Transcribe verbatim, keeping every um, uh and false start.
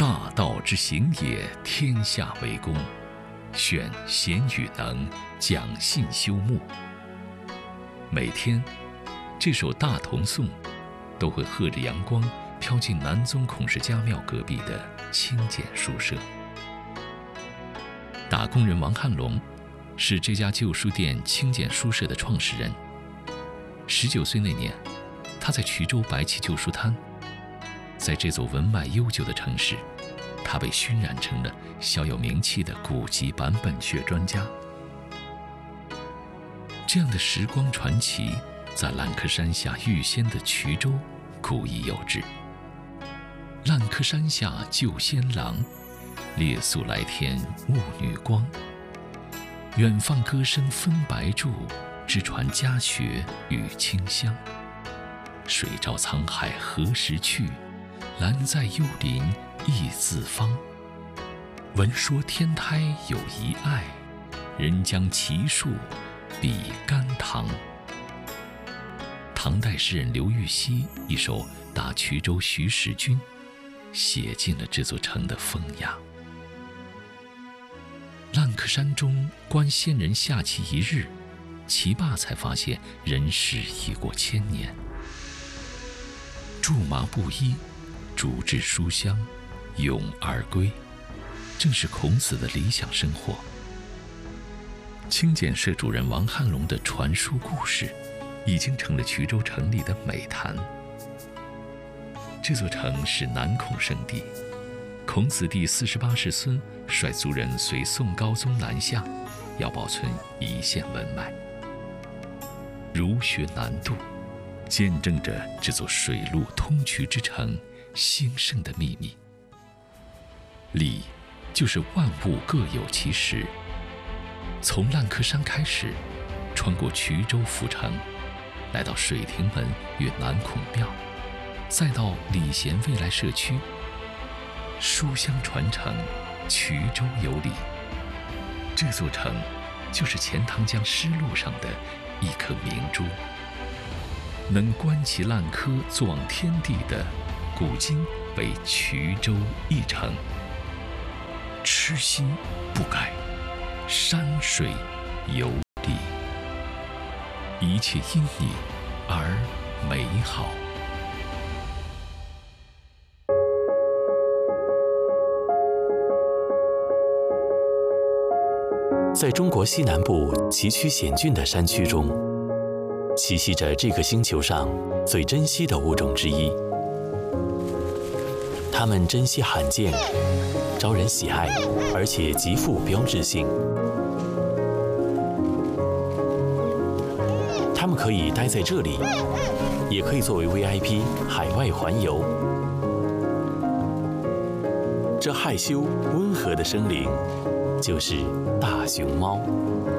大道之行也，天下为公。选贤与能，讲信修睦。每天，这首大同颂都会和着阳光飘进南宗孔氏家庙隔壁的清简书舍。打工人王汉龙是这家旧书店清简书社的创始人。十九岁那年，他在衢州白起旧书摊。在这座文脉悠久的城市，他被熏染成了小有名气的古籍版本学专家。这样的时光传奇，在烂柯山下预先的衢州古已有之。烂柯山下救仙郎，列宿来天雾女光。远放歌声分白柱，直传家学与清香。水照沧海何时去？兰在幽林意自芳。闻说天台有一爱，人将奇树比甘棠。唐代诗人刘禹锡一首《答衢州徐时君》，写尽了这座城的风雅。烂柯山中观仙人下棋一日，棋罢才发现人世已过千年。苎麻布衣，竹制书香，咏而归，正是孔子的理想生活。清简社主人王汉龙的传书故事，已经成了衢州城里的美谈。这座城是南孔圣地，孔子第四十八世孙率族人随宋高宗南下，要保存一线文脉。儒学南渡，见证着这座水陆通衢之城兴盛的秘密。礼就是万物各有其时。从烂柯山开始，穿过衢州府城，来到水亭门与南孔庙，再到礼贤未来社区。书香传承，衢州有礼。这座城就是钱塘江丝路上的一颗明珠。能观其烂柯坐望天地的，古今为衢州一城。痴心不改，山水有礼，一切因你而美好。 在中国西南部崎岖险峻的山区中，栖息着这个星球上最珍稀的物种之一。它们珍稀罕见，招人喜爱，而且极富标志性。它们可以待在这里，也可以作为 V I P 海外环游。这害羞温和的生灵，就是大熊猫。